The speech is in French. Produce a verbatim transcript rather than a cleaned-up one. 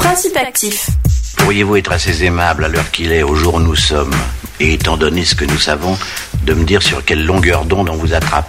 Principe actif. Pourriez-vous être assez aimable à l'heure qu'il est, au jour où nous sommes, et étant donné ce que nous savons, de me dire sur quelle longueur d'onde on vous attrape ?